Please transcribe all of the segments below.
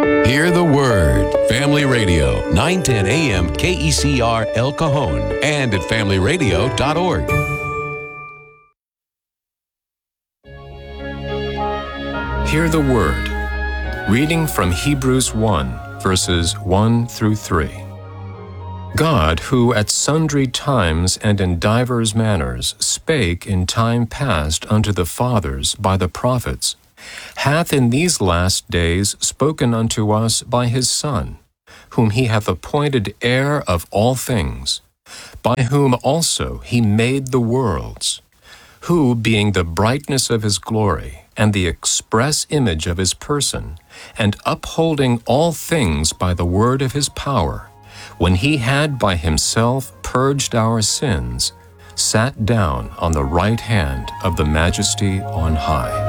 Hear the Word. Family Radio, 910 a.m. KECR El Cajon and at familyradio.org. Hear the Word. Reading from Hebrews 1, verses 1 through 3. God, who at sundry times and in divers manners spake in time past unto the fathers by the prophets, hath in these last days spoken unto us by his Son, whom he hath appointed heir of all things, by whom also he made the worlds, who, being the brightness of his glory, and the express image of his person, and upholding all things by the word of his power, when he had by himself purged our sins, sat down on the right hand of the Majesty on high.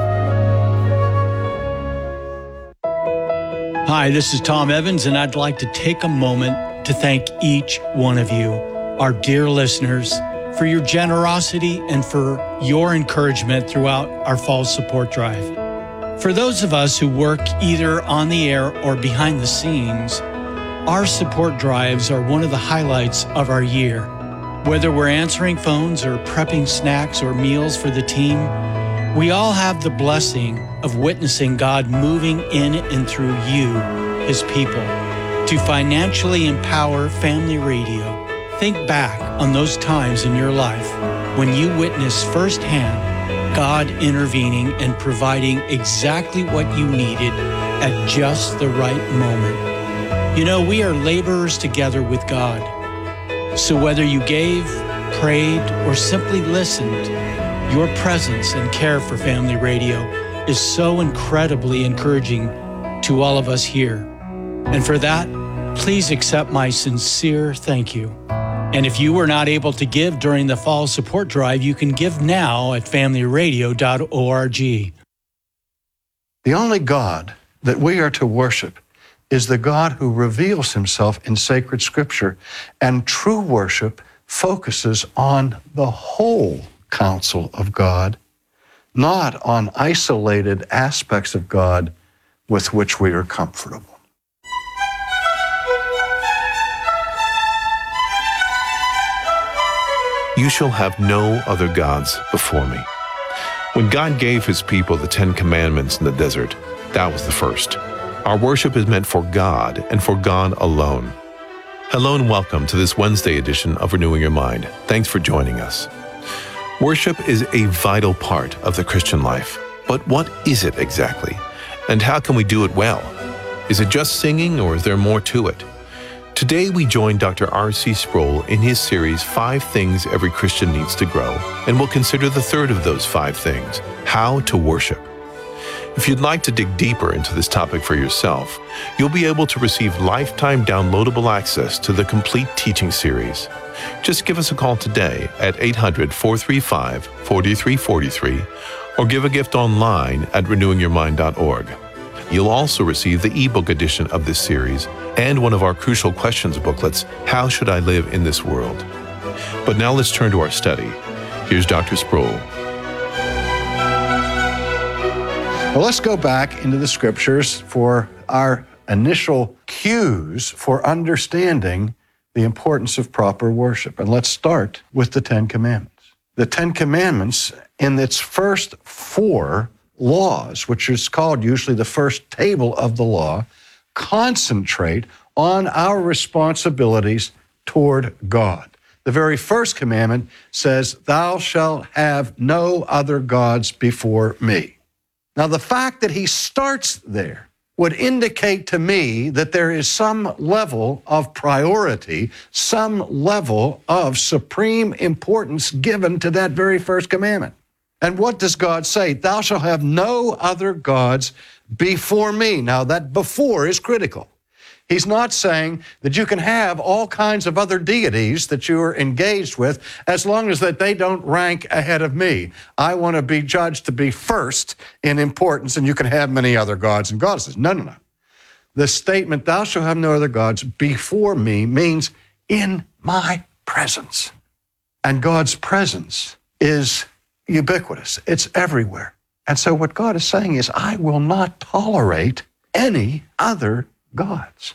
Hi, this is Tom Evans, and I'd like to take a moment to thank each one of you, our dear listeners, for your generosity and for your encouragement throughout our fall support drive. For those of us who work either on the air or behind the scenes, our support drives are one of the highlights of our year. Whether we're answering phones or prepping snacks or meals for the team, we all have the blessing of witnessing God moving in and through you, His people, to financially empower Family Radio. Think back on those times in your life when you witnessed firsthand God intervening and providing exactly what you needed at just the right moment. You know, we are laborers together with God. So whether you gave, prayed, or simply listened, your presence and care for Family Radio is so incredibly encouraging to all of us here. And for that, please accept my sincere thank you. And if you were not able to give during the fall support drive, you can give now at familyradio.org. The only God that we are to worship is the God who reveals himself in sacred scripture, and true worship focuses on the whole counsel of God, not on isolated aspects of God with which we are comfortable. You shall have no other gods before me. When God gave his people the 10 Commandments in the desert, that was the first. Our worship is meant for God and for God alone. Hello and welcome to this Wednesday edition of Renewing Your Mind. Thanks for joining us. Worship is a vital part of the Christian life. But what is it exactly? And how can we do it well? Is it just singing, or is there more to it? Today we join Dr. R.C. Sproul in his series, 5 Things Every Christian Needs to Grow, and we'll consider the third of those 5 things, how to worship. If you'd like to dig deeper into this topic for yourself, you'll be able to receive lifetime downloadable access to the complete teaching series. Just give us a call today at 800-435-4343 or give a gift online at renewingyourmind.org. You'll also receive the ebook edition of this series and one of our crucial questions booklets, How Should I Live in This World? But now let's turn to our study. Here's Dr. Sproul. Well, let's go back into the scriptures for our initial cues for understanding the importance of proper worship. And let's start with the 10 Commandments. The 10 Commandments, in its first 4 laws, which is called usually the first table of the law, concentrate on our responsibilities toward God. The very first commandment says, "Thou shalt have no other gods before me." Now, the fact that he starts there would indicate to me that there is some level of priority, some level of supreme importance given to that very first commandment. And what does God say? "Thou shalt have no other gods before me." Now, that before is critical. He's not saying that you can have all kinds of other deities that you are engaged with as long as that they don't rank ahead of me. I want to be judged to be first in importance, and you can have many other gods and goddesses. No, no, no. The statement, "Thou shalt have no other gods before me," means in my presence. And God's presence is ubiquitous. It's everywhere. And so what God is saying is, I will not tolerate any other gods.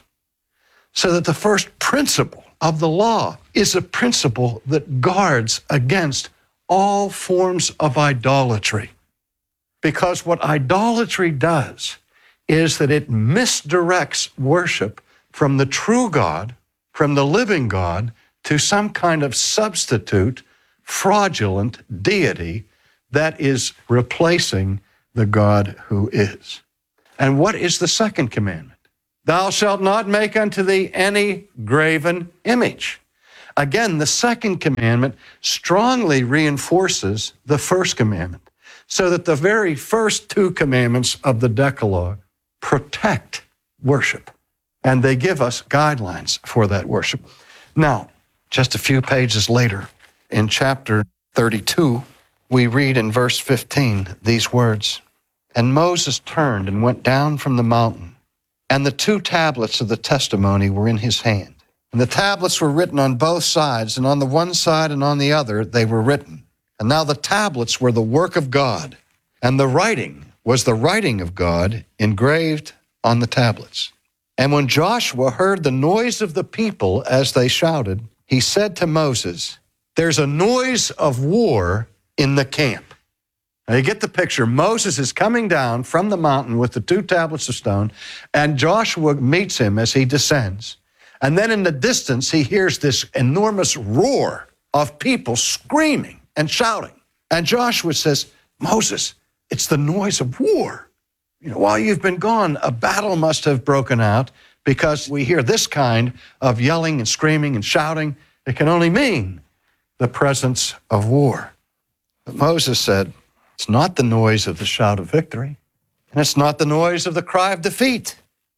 So that the first principle of the law is a principle that guards against all forms of idolatry. Because what idolatry does is that it misdirects worship from the true God, from the living God, to some kind of substitute, fraudulent deity that is replacing the God who is. And what is the second commandment? Thou shalt not make unto thee any graven image. Again, the second commandment strongly reinforces the first commandment, so that the very first two commandments of the Decalogue protect worship, and they give us guidelines for that worship. Now, just a few pages later, in chapter 32, we read in verse 15 these words, "And Moses turned and went down from the mountain, and the 2 tablets of the testimony were in his hand. And the tablets were written on both sides, and on the one side and on the other they were written. And now the tablets were the work of God, and the writing was the writing of God engraved on the tablets. And when Joshua heard the noise of the people as they shouted, he said to Moses, there's a noise of war in the camp." Now you get the picture. Moses is coming down from the mountain with the 2 tablets of stone, and Joshua meets him as he descends. And then in the distance, he hears this enormous roar of people screaming and shouting. And Joshua says, "Moses, it's the noise of war. While you've been gone, a battle must have broken out, because we hear this kind of yelling and screaming and shouting. It can only mean the presence of war." But Moses said, "It's not the noise of the shout of victory, and it's not the noise of the cry of defeat,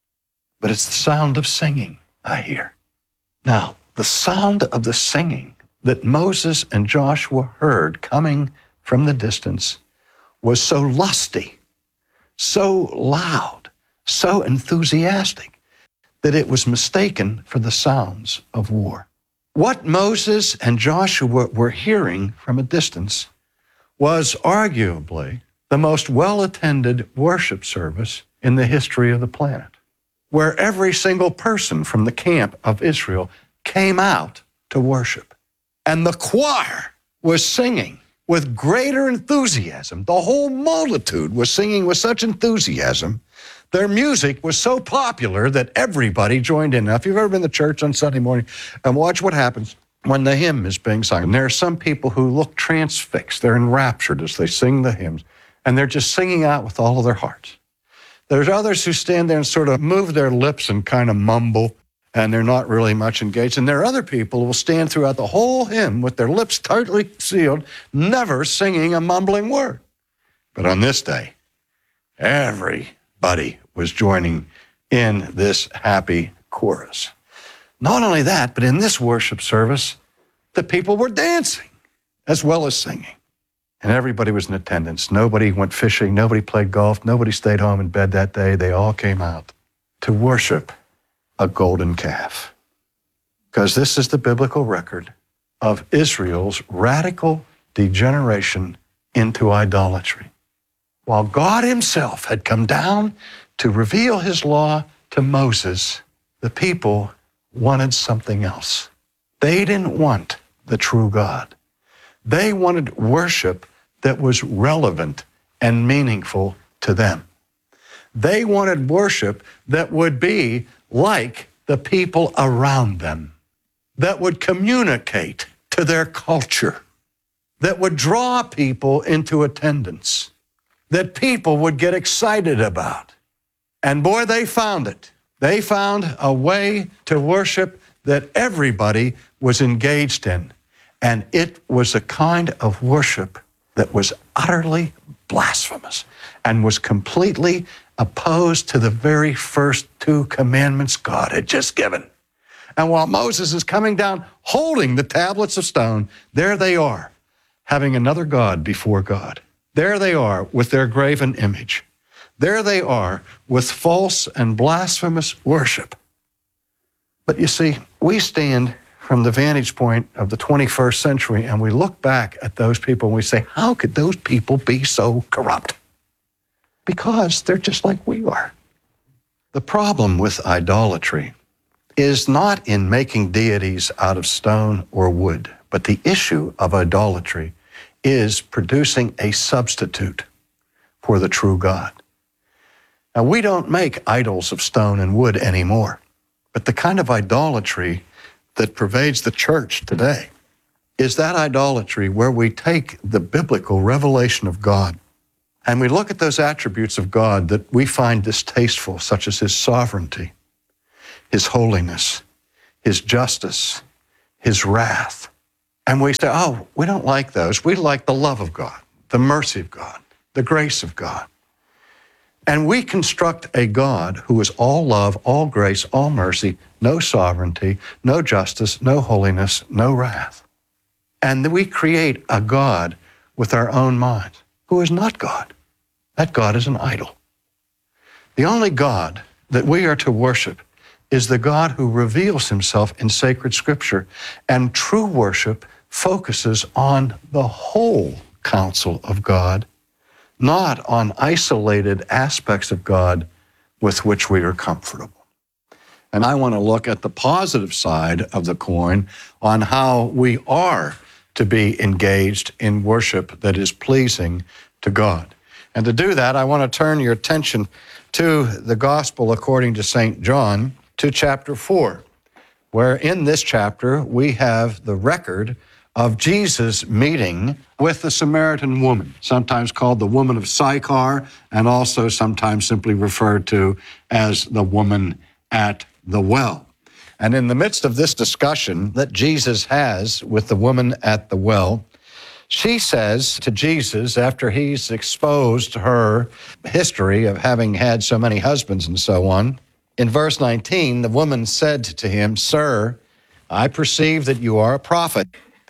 but it's the sound of singing I hear." Now, the sound of the singing that Moses and Joshua heard coming from the distance was so lusty, so loud, so enthusiastic, that it was mistaken for the sounds of war. What Moses and Joshua were hearing from a distance was arguably the most well-attended worship service in the history of the planet, where every single person from the camp of Israel came out to worship. And the choir was singing with greater enthusiasm. The whole multitude was singing with such enthusiasm. Their music was so popular that everybody joined in. Now, if you've ever been to church on Sunday morning and watch what happens when the hymn is being sung, there are some people who look transfixed. They're enraptured as they sing the hymns, and they're just singing out with all of their hearts. There's others who stand there and sort of move their lips and kind of mumble, and they're not really much engaged. And there are other people who will stand throughout the whole hymn with their lips tightly sealed, never singing a mumbling word. But on this day, everybody was joining in this happy chorus. Not only that, but in this worship service, the people were dancing as well as singing. And everybody was in attendance. Nobody went fishing, nobody played golf, nobody stayed home in bed that day. They all came out to worship a golden calf. Because this is the biblical record of Israel's radical degeneration into idolatry. While God himself had come down to reveal his law to Moses, the people wanted something else. They didn't want the true God. They wanted worship that was relevant and meaningful to them. They wanted worship that would be like the people around them, that would communicate to their culture, that would draw people into attendance, that people would get excited about. And boy, they found it. They found a way to worship that everybody was engaged in. And it was a kind of worship that was utterly blasphemous and was completely opposed to the very first 2 commandments God had just given. And while Moses is coming down holding the tablets of stone, there they are, having another God before God. There they are with their graven image. There they are with false and blasphemous worship. But you see, we stand from the vantage point of the 21st century and we look back at those people and we say, how could those people be so corrupt? Because they're just like we are. The problem with idolatry is not in making deities out of stone or wood, but the issue of idolatry is producing a substitute for the true God. Now, we don't make idols of stone and wood anymore, but the kind of idolatry that pervades the church today is that idolatry where we take the biblical revelation of God and we look at those attributes of God that we find distasteful, such as His sovereignty, His holiness, His justice, His wrath. And we say, oh, we don't like those. We like the love of God, the mercy of God, the grace of God. And we construct a God who is all love, all grace, all mercy, no sovereignty, no justice, no holiness, no wrath. And we create a God with our own minds who is not God. That God is an idol. The only God that we are to worship is the God who reveals Himself in sacred Scripture, and true worship focuses on the whole counsel of God, not on isolated aspects of God with which we are comfortable. And I want to look at the positive side of the coin on how we are to be engaged in worship that is pleasing to God. And to do that, I want to turn your attention to the Gospel according to St. John, to chapter 4, where in this chapter we have the record of Jesus meeting with the Samaritan woman, sometimes called the woman of Sychar, and also sometimes simply referred to as the woman at the well. And in the midst of this discussion that Jesus has with the woman at the well, she says to Jesus, after he's exposed her history of having had so many husbands and so on, in verse 19, the woman said to him, "Sir, I perceive that you are a prophet.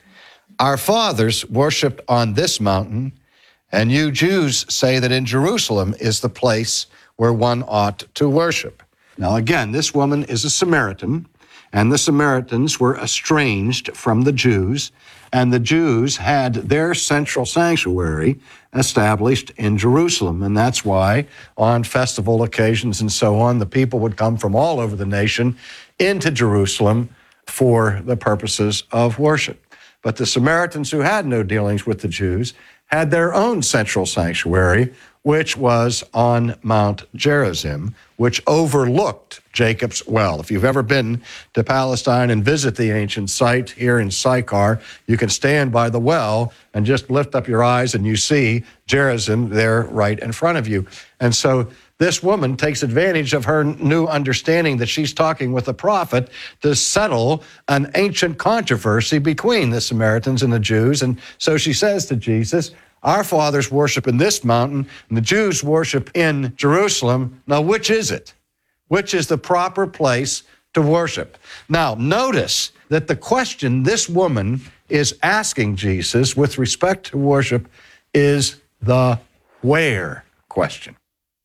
Our fathers worshipped on this mountain, and you Jews say that in Jerusalem is the place where one ought to worship." Now again, this woman is a Samaritan, and the Samaritans were estranged from the Jews, and the Jews had their central sanctuary established in Jerusalem. And that's why on festival occasions and so on, the people would come from all over the nation into Jerusalem for the purposes of worship. But the Samaritans, who had no dealings with the Jews, had their own central sanctuary, which was on Mount Gerizim, which overlooked Jacob's well. If you've ever been to Palestine and visit the ancient site here in Sychar, you can stand by the well and just lift up your eyes and you see Gerizim there right in front of you. And so this woman takes advantage of her new understanding that she's talking with a prophet to settle an ancient controversy between the Samaritans and the Jews. And so she says to Jesus, "Our fathers worship in this mountain, and the Jews worship in Jerusalem. Now, which is it? Which is the proper place to worship?" Now, notice that the question this woman is asking Jesus with respect to worship is the where question.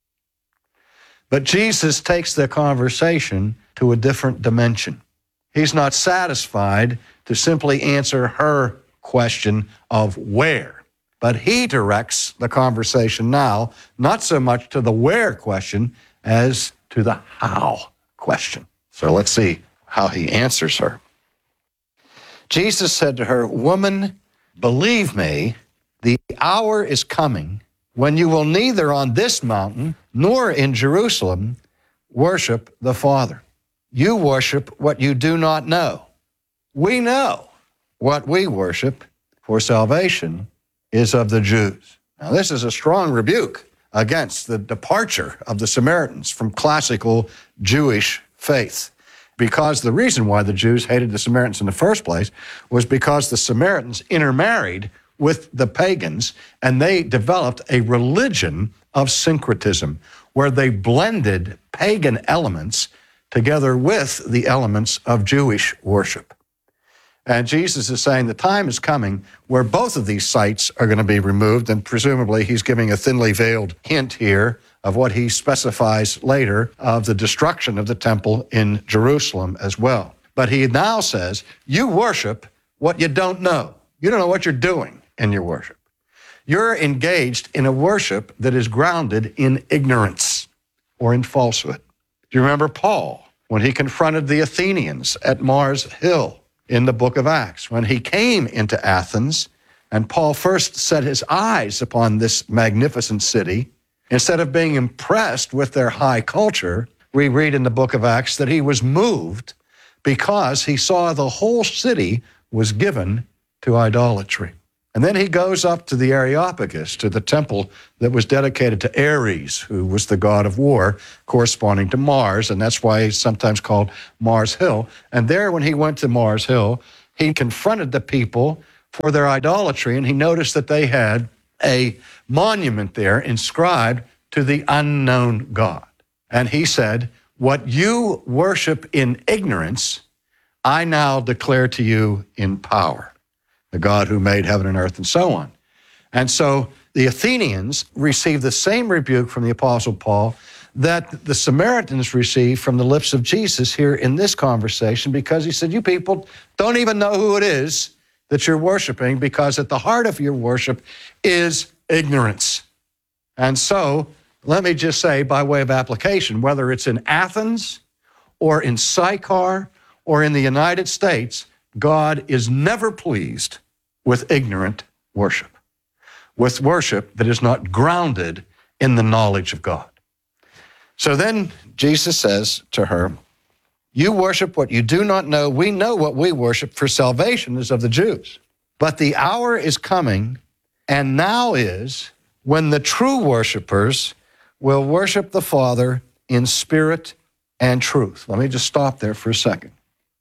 But Jesus takes the conversation to a different dimension. He's not satisfied to simply answer her question of where, but he directs the conversation now, not so much to the where question as to the how question. So let's see how he answers her. Jesus said to her, "Woman, believe me, the hour is coming when you will neither on this mountain nor in Jerusalem worship the Father. You worship what you do not know. We know what we worship, for salvation is of the Jews." Now, this is a strong rebuke against the departure of the Samaritans from classical Jewish faith, because the reason why the Jews hated the Samaritans in the first place was because the Samaritans intermarried with the pagans, and they developed a religion of syncretism, where they blended pagan elements together with the elements of Jewish worship. And Jesus is saying the time is coming where both of these sites are going to be removed, and presumably he's giving a thinly veiled hint here of what he specifies later of the destruction of the temple in Jerusalem as well. But he now says, you worship what you don't know. You don't know what you're doing in your worship. You're engaged in a worship that is grounded in ignorance or in falsehood. Do you remember Paul when he confronted the Athenians at Mars Hill in the book of Acts? When he came into Athens, and Paul first set his eyes upon this magnificent city, instead of being impressed with their high culture, we read in the book of Acts that he was moved because he saw the whole city was given to idolatry. And then he goes up to the Areopagus, to the temple that was dedicated to Ares, who was the god of war, corresponding to Mars, and that's why he's sometimes called Mars Hill. And there, when he went to Mars Hill, he confronted the people for their idolatry, and he noticed that they had a monument there inscribed to the unknown God. And he said, "What you worship in ignorance, I now declare to you in power, the God who made heaven and earth," and so on. And so the Athenians received the same rebuke from the Apostle Paul that the Samaritans received from the lips of Jesus here in this conversation, because he said, you people don't even know who it is that you're worshiping, because at the heart of your worship is ignorance. And so let me just say, by way of application, whether it's in Athens or in Sychar or in the United States, God is never pleased with ignorant worship, with worship that is not grounded in the knowledge of God. So then Jesus says to her, "You worship what you do not know. We know what we worship, for salvation is of the Jews. But the hour is coming, and now is, when the true worshipers will worship the Father in spirit and truth." Let me just stop there for a second.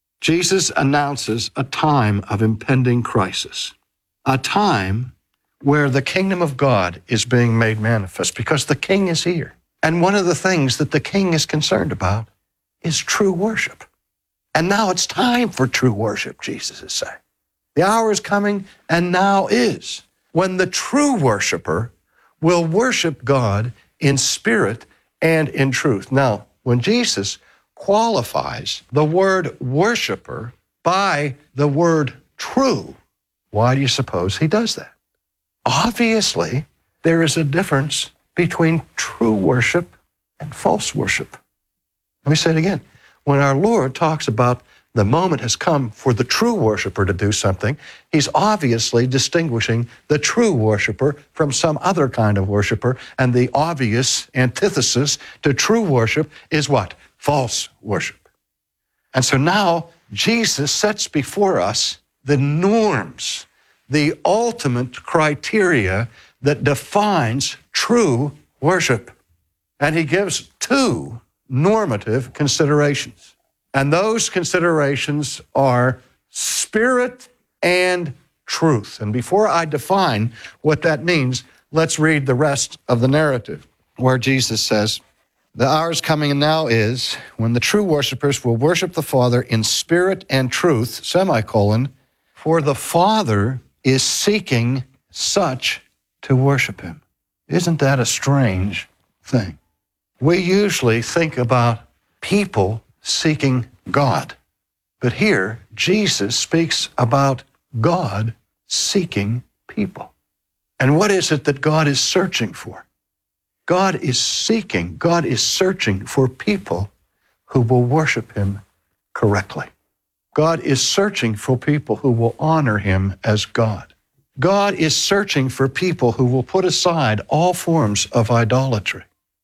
Jesus announces a time of impending crisis, a time where the kingdom of God is being made manifest, because the King is here. And one of the things that the King is concerned about is true worship. And now it's time for true worship, Jesus is saying. The hour is coming, and now is, when the true worshiper will worship God in spirit and in truth. Now, when Jesus qualifies the word worshiper by the word true, why do you suppose he does that? Obviously, there is a difference between true worship and false worship. Let me say it again. When our Lord talks about the moment has come for the true worshiper to do something, he's obviously distinguishing the true worshiper from some other kind of worshiper, and the obvious antithesis to true worship is what? False worship. And so now Jesus sets before us the norms, the ultimate criteria that defines true worship. And he gives two normative considerations. And those considerations are spirit and truth. And before I define what that means, let's read the rest of the narrative, where Jesus says, "The hour is coming, and now is, when the true worshipers will worship the Father in spirit and truth, semicolon, for the Father is seeking such to worship him." Isn't that a strange thing? We usually think about people seeking God. But here, Jesus speaks about God seeking people. And what is it that God is searching for? God is searching for people who will worship him correctly. God is searching for people who will honor him as God. God is searching for people who will put aside all forms of idolatry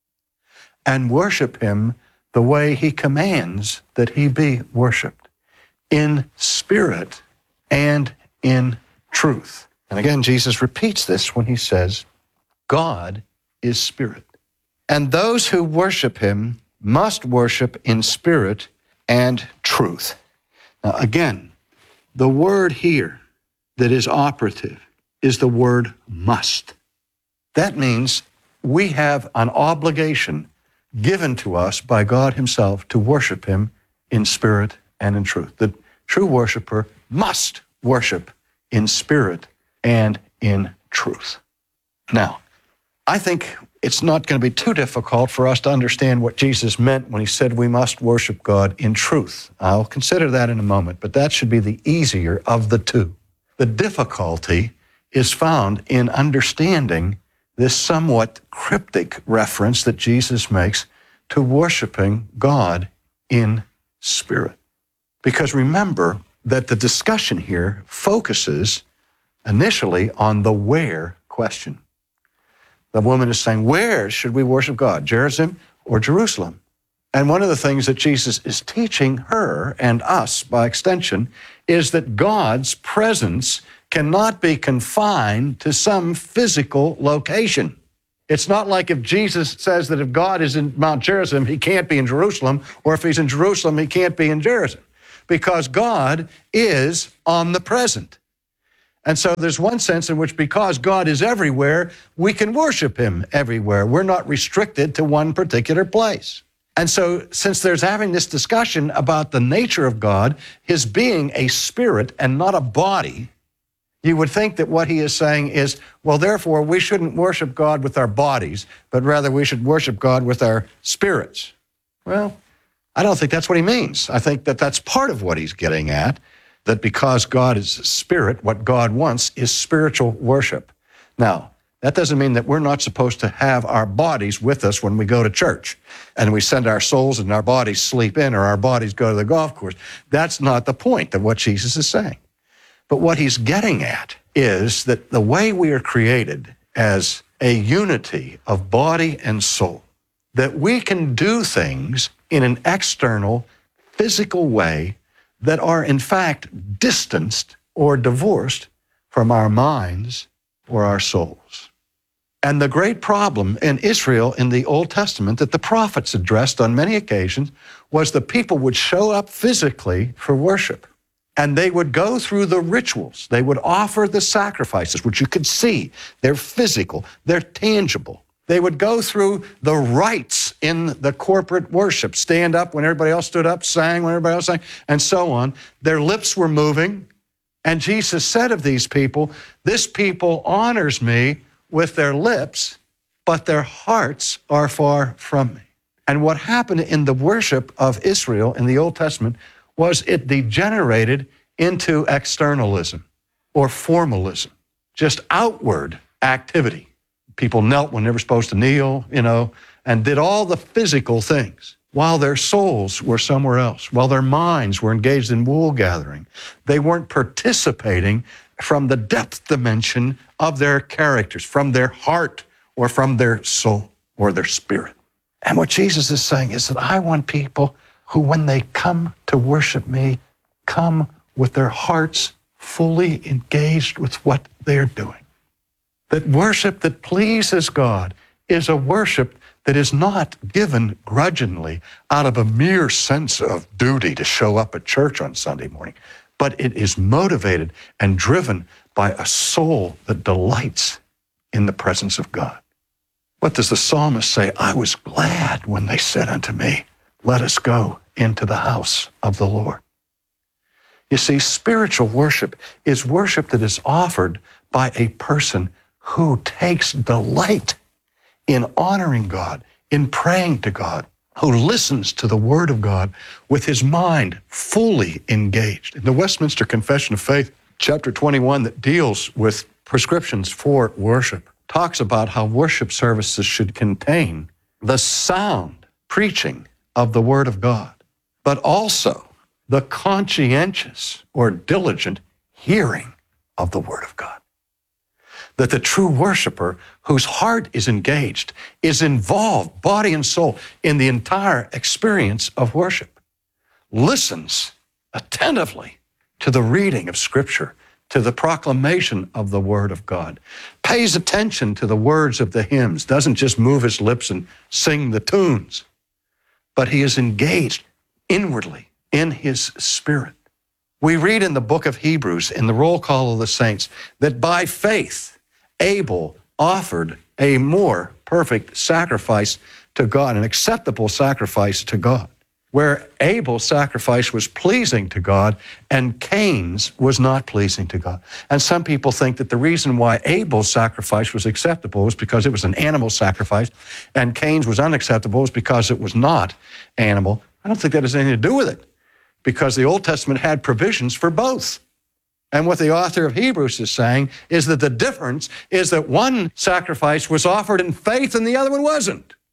and worship him the way he commands that he be worshiped, in spirit and in truth. And again, Jesus repeats this when he says, God is spirit, and those who worship him must worship in spirit and truth. Now again, the word here that is operative is the word must. That means we have an obligation given to us by God himself to worship him in spirit and in truth. The true worshiper must worship in spirit and in truth. Now, I think it's not going to be too difficult for us to understand what Jesus meant when he said we must worship God in truth. I'll consider that in a moment, but that should be the easier of the two. The difficulty is found in understanding this somewhat cryptic reference that Jesus makes to worshiping God in spirit. Because remember that the discussion here focuses initially on the where question. The woman is saying, where should we worship God, Gerizim or Jerusalem? And one of the things that Jesus is teaching her and us by extension is that God's presence cannot be confined to some physical location. It's not like if Jesus says that if God is in Mount Gerizim, he can't be in Jerusalem, or if he's in Jerusalem, he can't be in Gerizim, because God is omnipresent. And so there's one sense in which because God is everywhere, we can worship him everywhere. We're not restricted to one particular place. And so since there's having this discussion about the nature of God, his being a spirit and not a body, you would think that what he is saying is, well, therefore, we shouldn't worship God with our bodies, but rather we should worship God with our spirits. Well, I don't think that's what he means. I think that that's part of what he's getting at, that because God is spirit, what God wants is spiritual worship. Now, that doesn't mean that we're not supposed to have our bodies with us when we go to church and we send our souls and our bodies sleep in, or our bodies go to the golf course. That's not the point of what Jesus is saying. But what he's getting at is that the way we are created as a unity of body and soul, that we can do things in an external, physical way that are in fact distanced or divorced from our minds or our souls. And the great problem in Israel in the Old Testament that the prophets addressed on many occasions was the people would show up physically for worship, and they would go through the rituals. They would offer the sacrifices, which you could see. They're physical, they're tangible. They would go through the rites in the corporate worship, stand up when everybody else stood up, sang when everybody else sang, and so on. Their lips were moving, and Jesus said of these people, this people honors me with their lips, but their hearts are far from me. And what happened in the worship of Israel in the Old Testament was it degenerated into externalism or formalism, just outward activity. People knelt when they were supposed to kneel, and did all the physical things while their souls were somewhere else, while their minds were engaged in wool gathering. They weren't participating from the depth dimension of their characters, from their heart or from their soul or their spirit. And what Jesus is saying is that I want people who, when they come to worship me, come with their hearts fully engaged with what they're doing. That worship that pleases God is a worship that is not given grudgingly out of a mere sense of duty to show up at church on Sunday morning, but it is motivated and driven by a soul that delights in the presence of God. What does the psalmist say? I was glad when they said unto me, let us go into the house of the Lord. You see, spiritual worship is worship that is offered by a person who takes delight in honoring God, in praying to God, who listens to the Word of God with his mind fully engaged. In the Westminster Confession of Faith, chapter 21, that deals with prescriptions for worship, talks about how worship services should contain the sound preaching of the Word of God, but also the conscientious or diligent hearing of the Word of God. That the true worshiper whose heart is engaged is involved, body and soul, in the entire experience of worship, listens attentively to the reading of Scripture, to the proclamation of the Word of God, pays attention to the words of the hymns, doesn't just move his lips and sing the tunes, but he is engaged inwardly in his spirit. We read in the book of Hebrews, in the roll call of the saints, that by faith, Abel offered a more perfect sacrifice to God, an acceptable sacrifice to God, where Abel's sacrifice was pleasing to God and Cain's was not pleasing to God. And some people think that the reason why Abel's sacrifice was acceptable was because it was an animal sacrifice and Cain's was unacceptable was because it was not animal. I don't think that has anything to do with it, because the Old Testament had provisions for both. And what the author of Hebrews is saying is that the difference is that one sacrifice was offered in faith and the other one wasn't.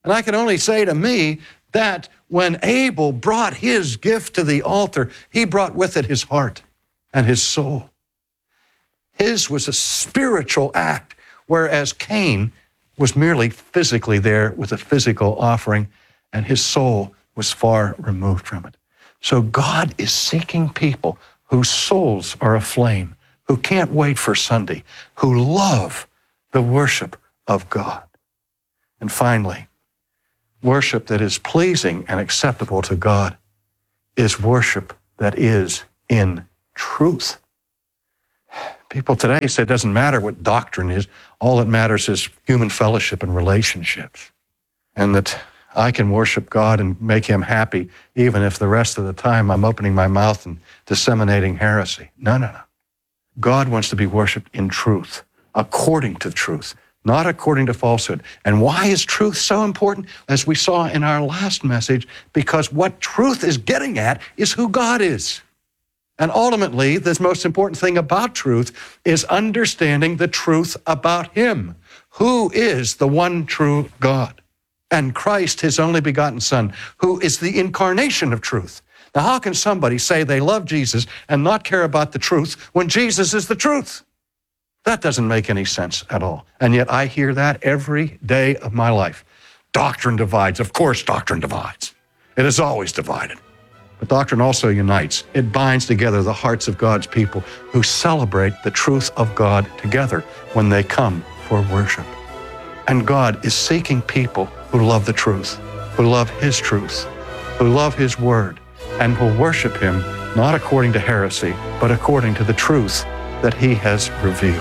And I can only say to me that when Abel brought his gift to the altar, he brought with it his heart and his soul. His was a spiritual act, whereas Cain was merely physically there with a physical offering, and his soul was far removed from it. So God is seeking people whose souls are aflame, who can't wait for Sunday, who love the worship of God. And finally, worship that is pleasing and acceptable to God is worship that is in truth. People today say it doesn't matter what doctrine is. All that matters is human fellowship and relationships. And that I can worship God and make him happy even if the rest of the time I'm opening my mouth and disseminating heresy. No. God wants to be worshiped in truth, according to truth, not according to falsehood. And why is truth so important? As we saw in our last message, because what truth is getting at is who God is. And ultimately, the most important thing about truth is understanding the truth about him. Who is the one true God? And Christ, his only begotten Son, who is the incarnation of truth. Now, how can somebody say they love Jesus and not care about the truth when Jesus is the truth? That doesn't make any sense at all. And yet I hear that every day of my life. Doctrine divides. Of course, doctrine divides. It is always divided. But doctrine also unites. It binds together the hearts of God's people who celebrate the truth of God together when they come for worship. And God is seeking people who love the truth, who love his truth, who love his word, and will worship him not according to heresy, but according to the truth that he has revealed.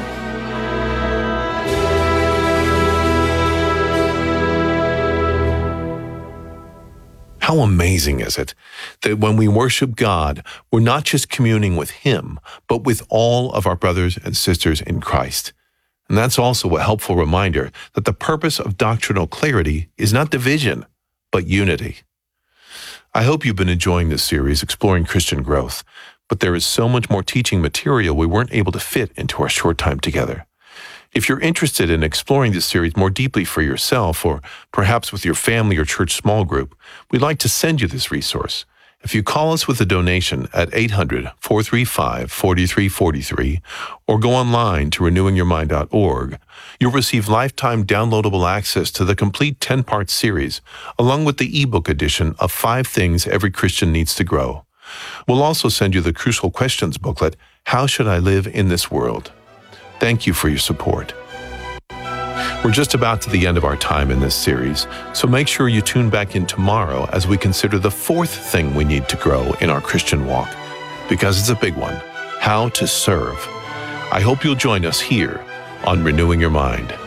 How amazing is it that when we worship God, we're not just communing with him, but with all of our brothers and sisters in Christ. And that's also a helpful reminder that the purpose of doctrinal clarity is not division, but unity. I hope you've been enjoying this series, Exploring Christian Growth, but there is so much more teaching material we weren't able to fit into our short time together. If you're interested in exploring this series more deeply for yourself, or perhaps with your family or church small group, we'd like to send you this resource. If you call us with a donation at 800-435-4343 or go online to renewingyourmind.org, you'll receive lifetime downloadable access to the complete 10-part series, along with the ebook edition of 5 Things Every Christian Needs to Grow. We'll also send you the Crucial Questions booklet, How Should I Live in This World? Thank you for your support. We're just about to the end of our time in this series, so make sure you tune back in tomorrow as we consider the 4th thing we need to grow in our Christian walk, because it's a big one: how to serve. I hope you'll join us here on Renewing Your Mind.